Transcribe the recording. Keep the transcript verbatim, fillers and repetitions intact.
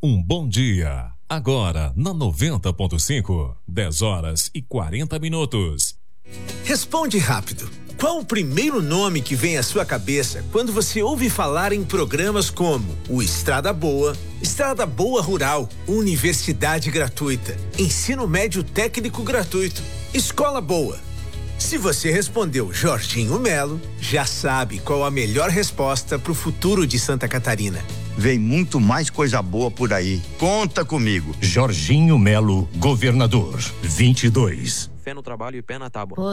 Um bom dia. Agora, na noventa ponto cinco, dez horas e quarenta minutos. Responde rápido. Qual o primeiro nome que vem à sua cabeça quando você ouve falar em programas como o Estrada Boa, Estrada Boa Rural, Universidade Gratuita, Ensino Médio Técnico Gratuito, Escola Boa? Se você respondeu Jorginho Melo, já sabe qual a melhor resposta para o futuro de Santa Catarina. Vem muito mais coisa boa por aí. Conta comigo. Jorginho Melo, governador. vinte e dois. Fé no trabalho e pé na tábua.